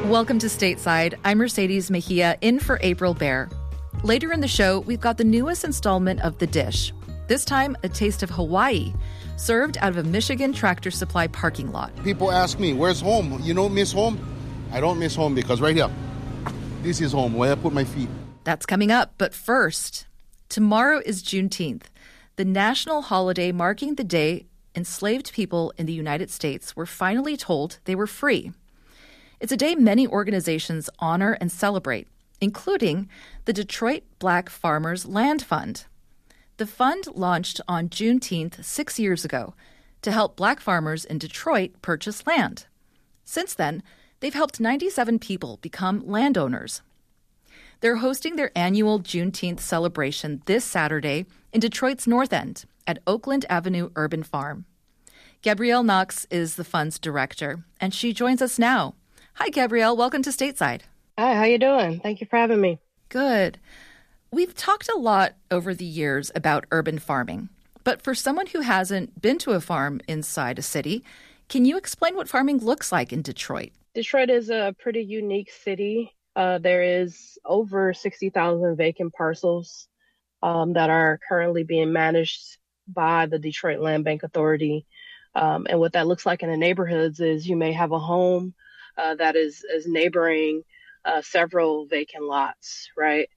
Welcome to Stateside. I'm Mercedes Mejia, in for April Baer. Later in the show, we've got the newest installment of The Dish. This time, a taste of Hawaii, served out of a Michigan Tractor Supply parking lot. People ask me, where's home? You don't miss home? I don't miss home because right here, this is home, where I put my feet. That's coming up, but first, tomorrow is Juneteenth, the national holiday marking the day enslaved people in the United States were finally told they were free. It's a day many organizations honor and celebrate, including the Detroit Black Farmers Land Fund. The fund launched on Juneteenth 6 years ago to help Black farmers in Detroit purchase land. Since then, they've helped 97 people become landowners. They're hosting their annual Juneteenth celebration this Saturday in Detroit's North End at Oakland Avenue Urban Farm. Gabrielle Knox is the fund's director, and she joins us now. Hi, Gabrielle. Welcome to Stateside. Hi, how you doing? Thank you for having me. Good. We've talked a lot over the years about urban farming, but for someone who hasn't been to a farm inside a city, can you explain what farming looks like in Detroit? Detroit is a pretty unique city. There is over 60,000 vacant parcels that are currently being managed by the Detroit Land Bank Authority. And what that looks like in the neighborhoods is you may have a home that is neighboring several vacant lots, right?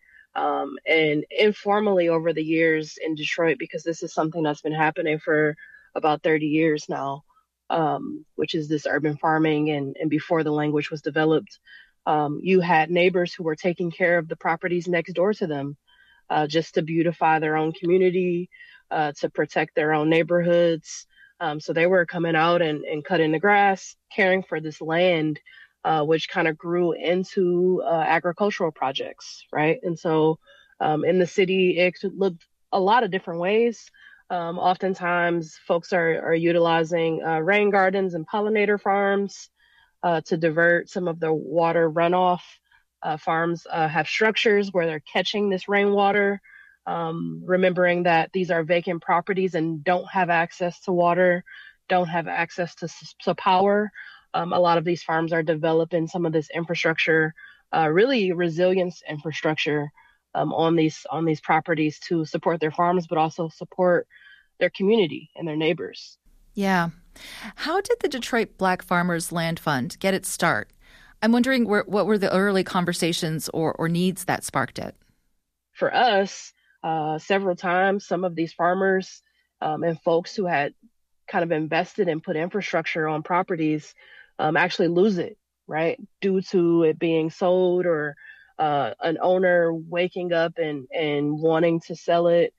And informally over the years in Detroit, because this is something that's been happening for about 30 years now, which is this urban farming and before the language was developed, you had neighbors who were taking care of the properties next door to them just to beautify their own community, to protect their own neighborhoods. So they were coming out and cutting the grass, caring for this land, which kind of grew into agricultural projects, right? And so in the city, it could look a lot of different ways. Oftentimes, folks are utilizing rain gardens and pollinator farms to divert some of the water runoff. Farms have structures where they're catching this rainwater, remembering that these are vacant properties and don't have access to water, don't have access to power. A lot of these farms are developing some of this infrastructure, really resilience infrastructure on these properties to support their farms, but also support their community and their neighbors. Yeah. How did the Detroit Black Farmers Land Fund get its start? I'm wondering what were the early conversations or needs that sparked it? For us, several times, some of these farmers and folks who had kind of invested and put infrastructure on properties actually lose it, right? Due to it being sold or an owner waking up and wanting to sell it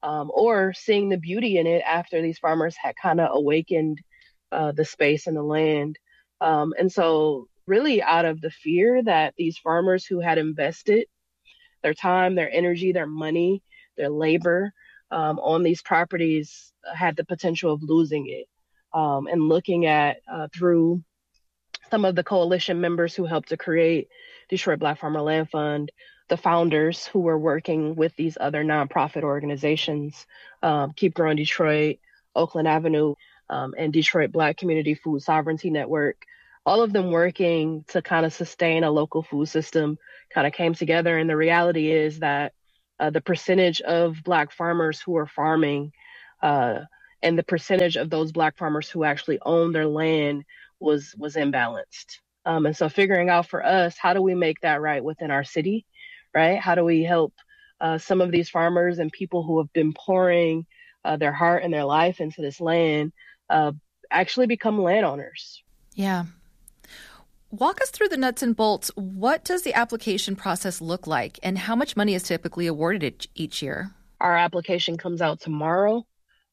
or seeing the beauty in it after these farmers had kind of awakened the space and the land. And so really out of the fear that these farmers who had invested their time, their energy, their money, their labor on these properties had the potential of losing it. And looking at through some of the coalition members who helped to create Detroit Black Farmer Land Fund, the founders who were working with these other nonprofit organizations, Keep Growing Detroit, Oakland Avenue, and Detroit Black Community Food Sovereignty Network, all of them working to kind of sustain a local food system kind of came together. And the reality is that the percentage of Black farmers who are farming and the percentage of those Black farmers who actually own their land was imbalanced. And so figuring out for us, how do we make that right within our city, right? How do we help some of these farmers and people who have been pouring their heart and their life into this land actually become landowners? Yeah. Walk us through the nuts and bolts. What does the application process look like, and how much money is typically awarded each year? Our application comes out tomorrow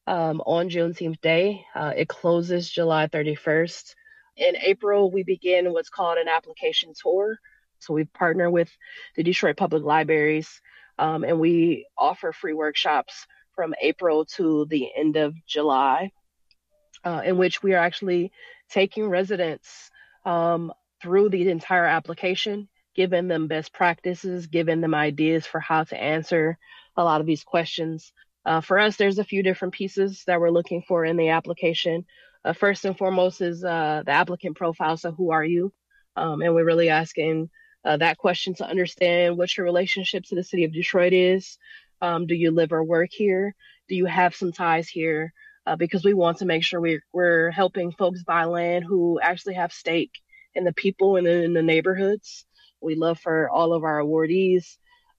on Juneteenth Day. It closes July 31st. In April, we begin what's called an application tour. So we partner with the Detroit Public Libraries, and we offer free workshops from April to the end of July, in which we are actually taking residents through the entire application, giving them best practices, giving them ideas for how to answer a lot of these questions. For us, there's a few different pieces that we're looking for in the application. First and foremost is the applicant profile. So who are you? And we're really asking that question to understand what your relationship to the city of Detroit is. Do you live or work here? Do you have some ties here? Because we want to make sure we're helping folks buy land who actually have stake in the people and in the neighborhoods. We love for all of our awardees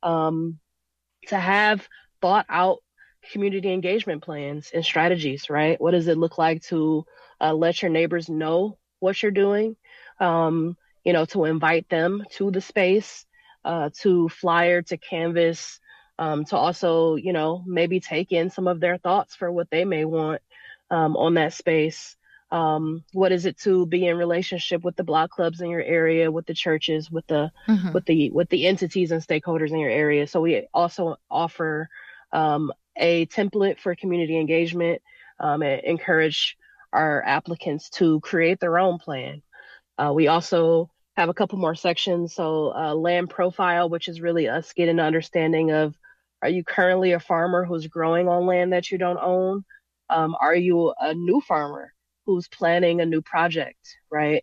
to have thought out community engagement plans and strategies, right? What does it look like to let your neighbors know what you're doing? To invite them to the space, to flyer, to canvas, to also, maybe take in some of their thoughts for what they may want on that space. What is it to be in relationship with the block clubs in your area, with the churches, with the entities and stakeholders in your area? So we also offer a template for community engagement and encourage our applicants to create their own plan. We also have a couple more sections. So land profile, which is really us getting an understanding of, are you currently a farmer who's growing on land that you don't own? Are you a new farmer who's planning a new project, right?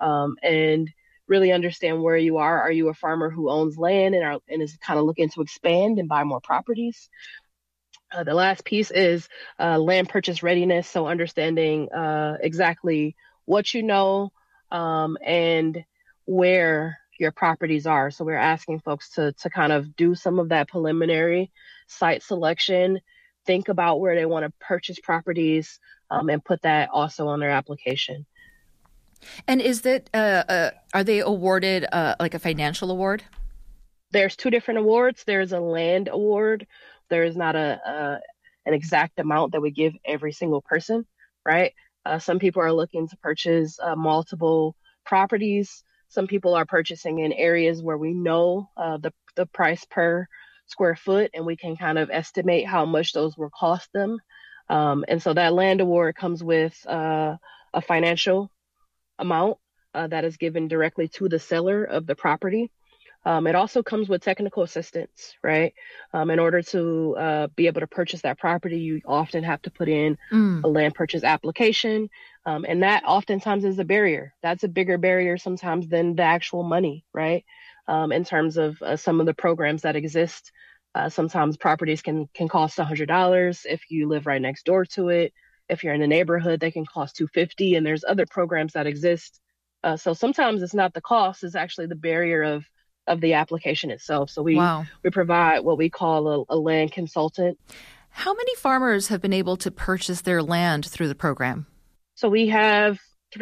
And really understand where you are. Are you a farmer who owns land and is kind of looking to expand and buy more properties? The last piece is land purchase readiness. So understanding exactly what you know and where your properties are. So we're asking folks to kind of do some of that preliminary site selection, think about where they want to purchase properties, and put that also on their application. And is that are they awarded like a financial award? There's two different awards. There's a land award. There is not an exact amount that we give every single person, right? Some people are looking to purchase multiple properties. Some people are purchasing in areas where we know the price per square foot, and we can kind of estimate how much those will cost them. And so that land award comes with a financial amount that is given directly to the seller of the property. It also comes with technical assistance, right? In order to be able to purchase that property, you often have to put in a land purchase application. And that oftentimes is a barrier. That's a bigger barrier sometimes than the actual money, right? In terms of some of the programs that exist. Sometimes properties can cost $100 if you live right next door to it. If you're in the neighborhood, they can cost $250, and there's other programs that exist. So sometimes it's not the cost, it's actually the barrier of the application itself. So we provide what we call a land consultant. How many farmers have been able to purchase their land through the program? So we have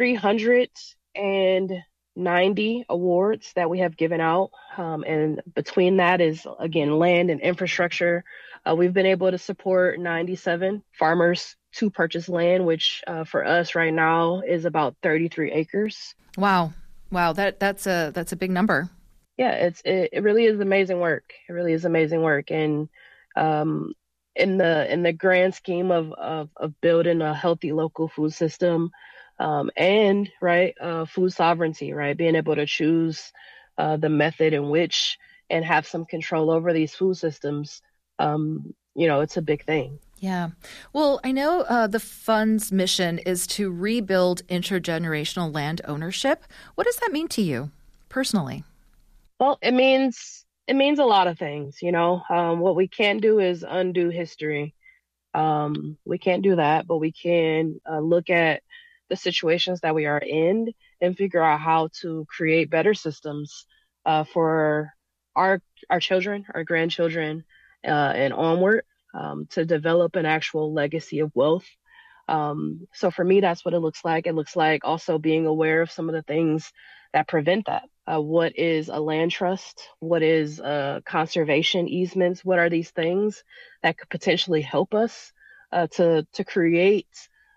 390 awards that we have given out. And between that is, again, land and infrastructure. We've been able to support 97 farmers to purchase land, which for us right now is about 33 acres. Wow. That's a big number. Yeah, it really is amazing work. It really is amazing work. And in the grand scheme of building a healthy local food system, and food sovereignty, right? Being able to choose the method in which and have some control over these food systems, it's a big thing. Yeah. Well, I know the fund's mission is to rebuild intergenerational land ownership. What does that mean to you personally? Well, it means a lot of things, What we can't do is undo history. We can't do that, but we can look at the situations that we are in and figure out how to create better systems for our children, our grandchildren, and onward to develop an actual legacy of wealth. So for me, that's what it looks like. It looks like also being aware of some of the things that prevent that. What is a land trust? What is conservation easements? What are these things that could potentially help us to create,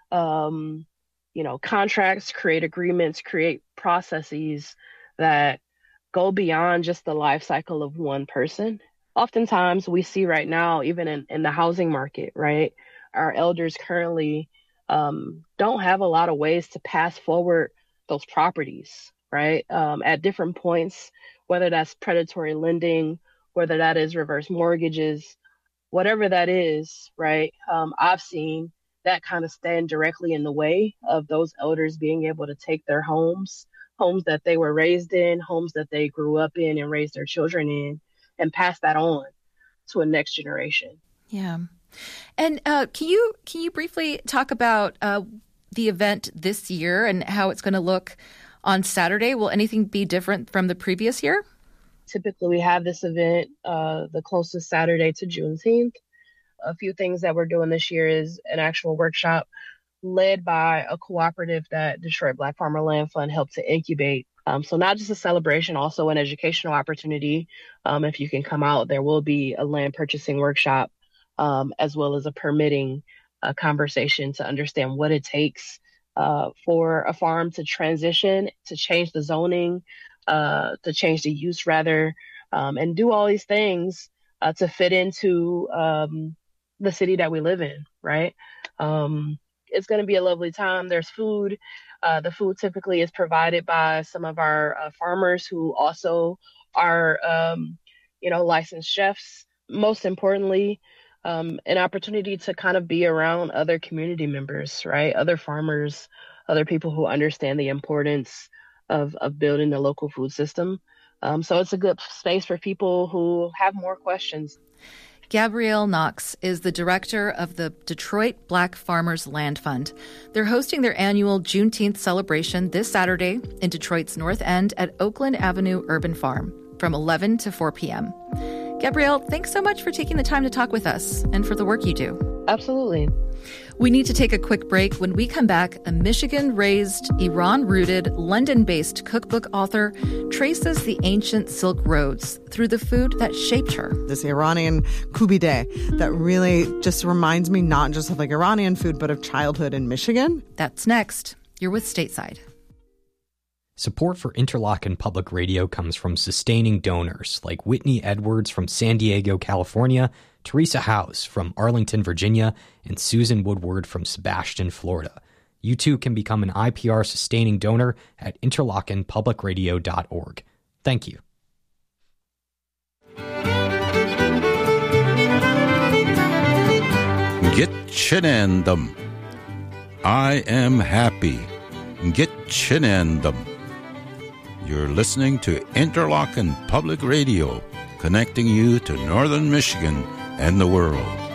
contracts, create agreements, create processes that go beyond just the life cycle of one person? Oftentimes we see right now, even in the housing market, right? Our elders currently don't have a lot of ways to pass forward those properties, right? At different points, whether that's predatory lending, whether that is reverse mortgages, whatever that is, right? I've seen that kind of stand directly in the way of those elders being able to take their homes homes that they were raised in, homes that they grew up in and raised their children in, and pass that on to a next generation. Yeah. And can you briefly talk about the event this year and how it's going to look on Saturday? Will anything be different from the previous year? Typically, we have this event the closest Saturday to Juneteenth. A few things that we're doing this year is an actual workshop led by a cooperative that Detroit Black Farmer Land Fund helped to incubate. So not just a celebration, also an educational opportunity. If you can come out, there will be a land purchasing workshop as well as a permitting conversation to understand what it takes for a farm to transition, to change the zoning, to change the use rather, and do all these things to fit into the city that we live in, right? It's going to be a lovely time. There's food. The food typically is provided by some of our farmers who also are, licensed chefs. Most importantly, an opportunity to kind of be around other community members, right? Other farmers, other people who understand the importance of building the local food system. So it's a good space for people who have more questions. Gabrielle Knox is the director of the Detroit Black Farmers Land Fund. They're hosting their annual Juneteenth celebration this Saturday in Detroit's North End at Oakland Avenue Urban Farm from 11 to 4 p.m. Gabrielle, thanks so much for taking the time to talk with us and for the work you do. Absolutely. We need to take a quick break. When we come back, a Michigan-raised, Iran-rooted, London-based cookbook author traces the ancient Silk Roads through the food that shaped her. This Iranian kubide that really just reminds me not just of like Iranian food, but of childhood in Michigan. That's next. You're with Stateside. Support for Interlochen Public Radio comes from sustaining donors like Whitney Edwards from San Diego, California, Teresa House from Arlington, Virginia, and Susan Woodward from Sebastian, Florida. You too can become an IPR sustaining donor at interlochenpublicradio.org. Thank you. Gitchinandum. I am happy. Gitchinandum. You're listening to Interlochen Public Radio, connecting you to Northern Michigan and the world.